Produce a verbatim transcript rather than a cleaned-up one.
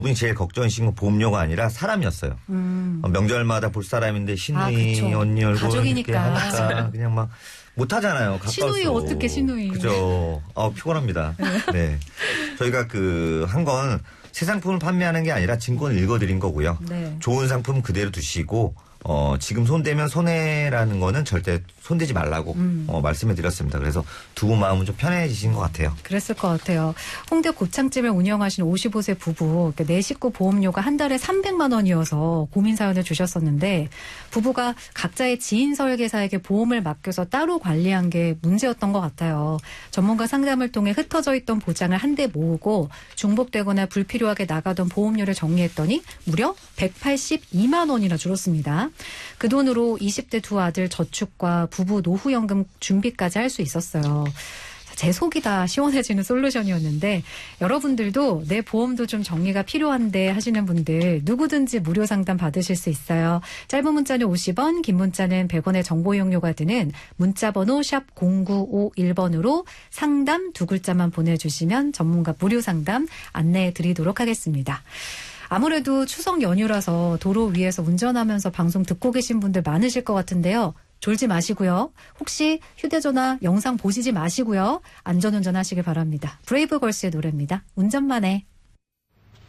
분이 제일 걱정이신 건 보험료가 아니라 사람이었어요. 음. 어, 명절마다 볼 사람인데 시누이 아, 언니 얼굴 가족이니까. 이렇게 하니까 그냥 막 못하잖아요. 가까워서. 시누이 어떻게 시누이. 그죠. 어, 피곤합니다. 네. 저희가 그 한 건 새 상품을 판매하는 게 아니라 증권을 읽어드린 거고요. 네. 좋은 상품 그대로 두시고 어, 지금 손대면 손해라는 거는 절대 손대지 말라고 음. 어, 말씀해 드렸습니다. 그래서 두 분 마음은 좀 편해지신 것 같아요. 그랬을 것 같아요. 홍대 곱창집을 운영하신 오십오 세 부부, 내 식구 보험료가 한 달에 삼백만 원이어서 고민 사연을 주셨었는데 부부가 각자의 지인 설계사에게 보험을 맡겨서 따로 관리한 게 문제였던 것 같아요. 전문가 상담을 통해 흩어져 있던 보장을 한데 모으고 중복되거나 불필요하게 나가던 보험료를 정리했더니 무려 백팔십이만 원이나 줄었습니다. 그 돈으로 이십 대 두 아들 저축과 부부 노후연금 준비까지 할 수 있었어요. 제 속이 다 시원해지는 솔루션이었는데 여러분들도 내 보험도 좀 정리가 필요한데 하시는 분들 누구든지 무료 상담 받으실 수 있어요. 짧은 문자는 오십 원, 긴 문자는 백 원의 정보 이용료가 드는 문자번호 샵 공구오일 번으로 상담 두 글자만 보내주시면 전문가 무료 상담 안내해 드리도록 하겠습니다. 아무래도 추석 연휴라서 도로 위에서 운전하면서 방송 듣고 계신 분들 많으실 것 같은데요. 졸지 마시고요. 혹시 휴대전화 영상 보시지 마시고요. 안전운전 하시길 바랍니다. 브레이브걸스의 노래입니다. 운전만 해.